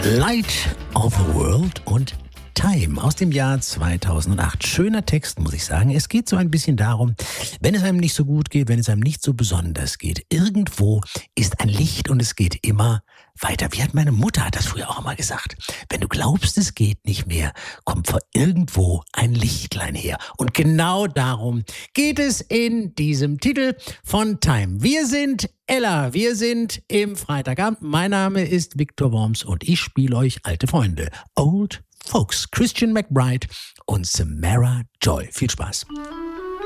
Light of the World und Time aus dem Jahr 2008. Schöner Text, muss ich sagen. Es geht so ein bisschen darum, wenn es einem nicht so gut geht, wenn es einem nicht so besonders geht. Irgendwo ist ein Licht und es geht immer weiter. Wie hat meine Mutter das früher auch mal gesagt. Wenn du glaubst, es geht nicht mehr, kommt von irgendwo ein Lichtlein her. Und genau darum geht es in diesem Titel von Time. Wir sind Ella, wir sind im Freitagabend. Mein Name ist Viktor Worms und ich spiele euch alte Freunde. Old Folks, Christian McBride und Samara Joy. Viel Spaß.